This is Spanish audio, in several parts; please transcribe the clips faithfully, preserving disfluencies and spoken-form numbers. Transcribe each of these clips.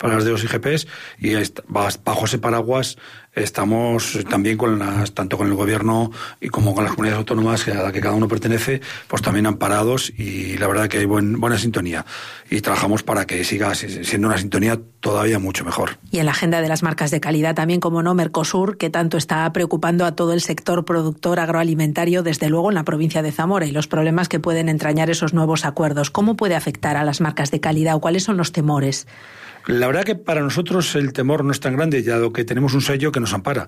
para las de los I G Ps, y bajo ese paraguas estamos también con las, tanto con el gobierno y como con las comunidades autónomas a las que cada uno pertenece, pues también amparados, y la verdad que hay buen, buena sintonía, y trabajamos para que siga siendo una sintonía todavía mucho mejor. Y en la agenda de las marcas de calidad también, como no, Mercosur, que tanto está preocupando a todo el sector productor agroalimentario, desde luego en la provincia de Zamora, y los problemas que pueden entrañar esos nuevos acuerdos. ¿Cómo puede afectar a las marcas de calidad o cuáles son los temores? La verdad que para nosotros el temor no es tan grande, ya lo que tenemos un sello que nos ampara.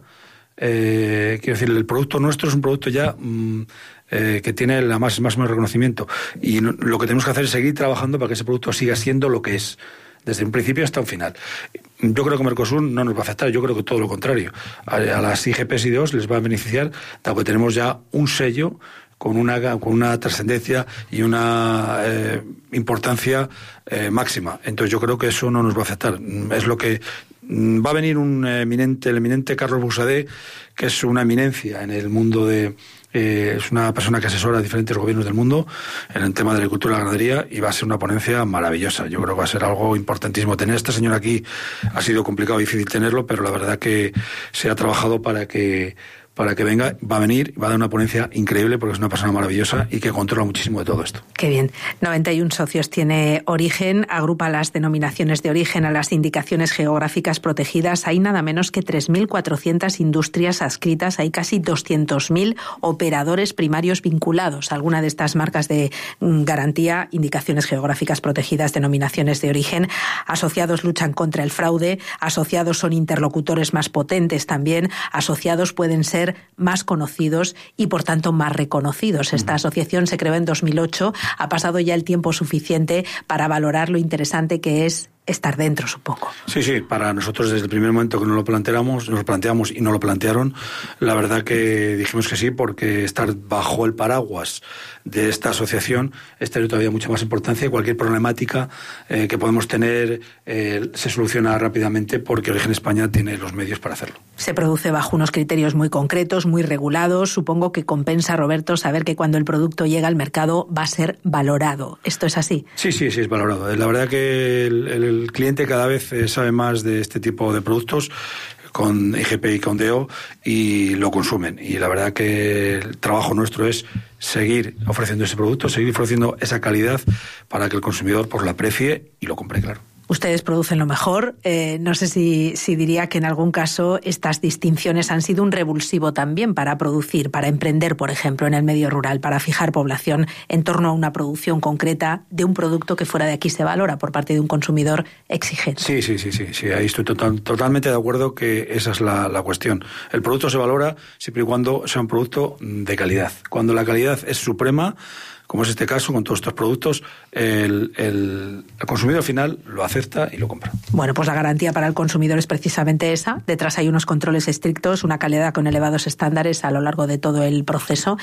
Eh, quiero decir, el producto nuestro es un producto ya mmm, eh, que tiene el más, máximo reconocimiento, y no, lo que tenemos que hacer es seguir trabajando para que ese producto siga siendo lo que es, desde un principio hasta un final. Yo creo que Mercosur no nos va a afectar, yo creo que todo lo contrario. A, a las I G Ps y D Os les va a beneficiar, dado que tenemos ya un sello con una, con una trascendencia y una eh, importancia eh, máxima. Entonces yo creo que eso no nos va a afectar. Es lo que va a venir un eminente, el eminente Carlos Busadé, que es una eminencia en el mundo de... Eh, es una persona que asesora a diferentes gobiernos del mundo en el tema de la agricultura y la ganadería, y va a ser una ponencia maravillosa. Yo creo que va a ser algo importantísimo. Tener a este señor aquí ha sido complicado y difícil tenerlo, pero la verdad que se ha trabajado para que para que venga, va a venir, va a dar una ponencia increíble porque es una persona maravillosa y que controla muchísimo de todo esto. Qué bien. noventa y uno socios tiene Origen, agrupa las denominaciones de origen a las indicaciones geográficas protegidas. Hay nada menos que tres mil cuatrocientas industrias adscritas, hay casi doscientos mil operadores primarios vinculados a alguna de estas marcas de garantía, indicaciones geográficas protegidas, denominaciones de origen. Asociados luchan contra el fraude, asociados son interlocutores más potentes también, asociados pueden ser más conocidos y por tanto más reconocidos. Esta asociación se creó en dos mil ocho, ha pasado ya el tiempo suficiente para valorar lo interesante que es estar dentro, supongo. Sí, sí, para nosotros desde el primer momento que nos lo planteamos, nos lo planteamos y nos lo plantearon, la verdad que dijimos que sí, porque estar bajo el paraguas de esta asociación es tener todavía mucha más importancia, y cualquier problemática eh, que podemos tener eh, se soluciona rápidamente porque Origen España tiene los medios para hacerlo. Se produce bajo unos criterios muy concretos, muy regulados. Supongo que compensa, Roberto, saber que cuando el producto llega al mercado va a ser valorado. ¿Esto es así? Sí, sí, sí, es valorado. La verdad que el, el El cliente cada vez sabe más de este tipo de productos con I G P y con D O y lo consumen. Y la verdad que el trabajo nuestro es seguir ofreciendo ese producto, seguir ofreciendo esa calidad para que el consumidor pues lo aprecie y lo compre, claro. Ustedes producen lo mejor. Eh, no sé si, si diría que en algún caso estas distinciones han sido un revulsivo también para producir, para emprender, por ejemplo, en el medio rural, para fijar población en torno a una producción concreta de un producto que fuera de aquí se valora por parte de un consumidor exigente. Sí, sí, sí, sí, sí. Ahí estoy total, totalmente de acuerdo que esa es la, la cuestión. El producto se valora siempre y cuando sea un producto de calidad. Cuando la calidad es suprema, como es este caso con todos estos productos, el, el, el consumidor final lo acepta y lo compra. Bueno, pues la garantía para el consumidor es precisamente esa. Detrás hay unos controles estrictos, una calidad con elevados estándares a lo largo de todo el proceso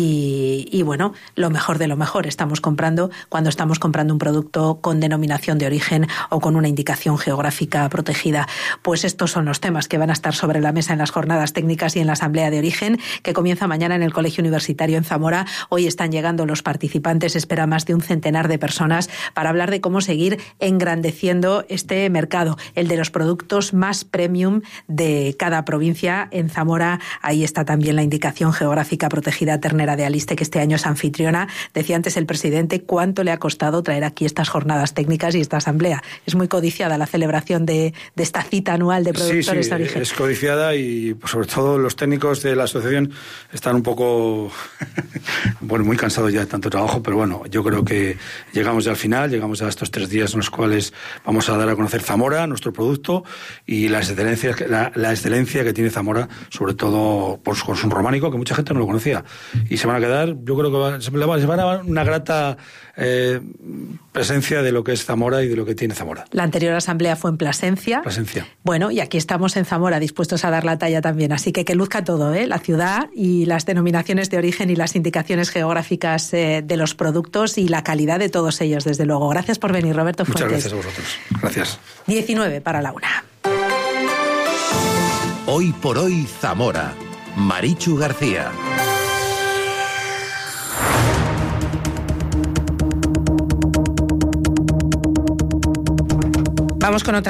y, y bueno, lo mejor de lo mejor estamos comprando cuando estamos comprando un producto con denominación de origen o con una indicación geográfica protegida. Pues estos son los temas que van a estar sobre la mesa en las jornadas técnicas y en la Asamblea de Origen, que comienza mañana en el Colegio Universitario en Zamora. Hoy están llegando los participantes, espera más de un centenar de personas para hablar de cómo seguir engrandeciendo este mercado, el de los productos más premium de cada provincia. En Zamora, ahí está también la indicación geográfica protegida Ternera de Aliste, que este año es anfitriona. Decía antes el presidente cuánto le ha costado traer aquí estas jornadas técnicas y esta asamblea. Es muy codiciada la celebración de, de esta cita anual de productores sí, sí, de origen. Es codiciada y sobre todo los técnicos de la asociación están un poco bueno, muy cansados ya de tanto trabajo, pero bueno, yo creo que llegamos ya al final, llegamos a estos tres días en los cuales vamos a dar a conocer Zamora, nuestro producto, y la excelencia, la, la excelencia que tiene Zamora, sobre todo por su consumo románico, que mucha gente no lo conocía. Y se van a quedar, yo creo que va, se van a dar una grata eh, presencia de lo que es Zamora y de lo que tiene Zamora. La anterior asamblea fue en Plasencia. Plasencia. Bueno, y aquí estamos en Zamora, dispuestos a dar la talla también. Así que que luzca todo, ¿eh? La ciudad y las denominaciones de origen y las indicaciones geográficas eh, de los productos y la calidad de todos ellos, desde luego. Gracias por venir, Roberto Fuentes. Muchas gracias a vosotros. Gracias. diecinueve para la una. Hoy por hoy, Zamora. Marichu García. Vamos con otra